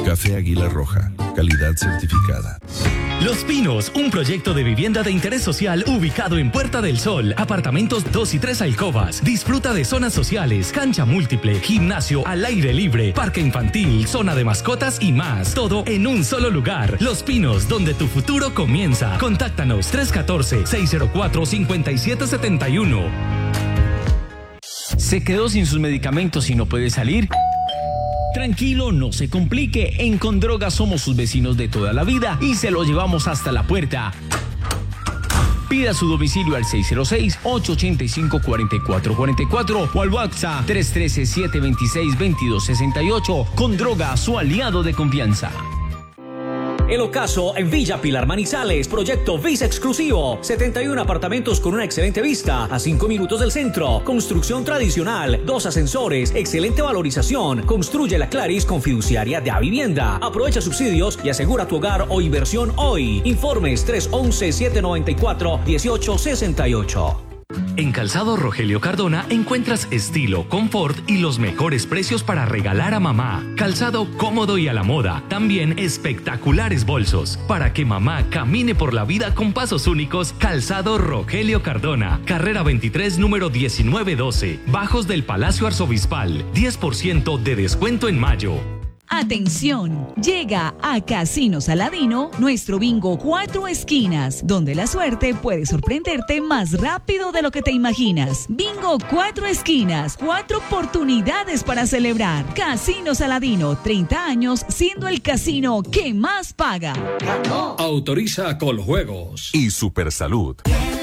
Café Águila Roja, calidad certificada. Los Pinos, un proyecto de vivienda de interés social ubicado en Puerta del Sol. Apartamentos 2 y 3 alcobas. Disfruta de zonas sociales, cancha múltiple, gimnasio al aire libre, parque infantil, zona de mascotas y más. Todo en un solo lugar. Los Pinos, donde tu futuro comienza. Contáctanos 314-604-5771. ¿Se quedó sin sus medicamentos y no puede salir? Tranquilo, no se complique. En Condroga somos sus vecinos de toda la vida y se lo llevamos hasta la puerta. Pida su domicilio al 606-885-4444 o al WhatsApp 313-726-2268. Condroga, su aliado de confianza. El ocaso en Villa Pilar Manizales, proyecto Visa Exclusivo, 71 apartamentos con una excelente vista, a 5 minutos del centro, construcción tradicional, 2 ascensores, excelente valorización, construye la Claris con fiduciaria de Avivienda, aprovecha subsidios y asegura tu hogar o inversión hoy. Informes 311-794-1868. En Calzado Rogelio Cardona encuentras estilo, confort y los mejores precios para regalar a mamá. Calzado cómodo y a la moda. También espectaculares bolsos. Para que mamá camine por la vida con pasos únicos, Calzado Rogelio Cardona. Carrera 23, número 1912. Bajos del Palacio Arzobispal. 10% de descuento en mayo. Atención, llega a Casino Saladino nuestro bingo 4 esquinas, donde la suerte puede sorprenderte más rápido de lo que te imaginas. Bingo 4 esquinas, 4 oportunidades para celebrar. Casino Saladino, 30 años siendo el casino que más paga. Autoriza Coljuegos y Supersalud.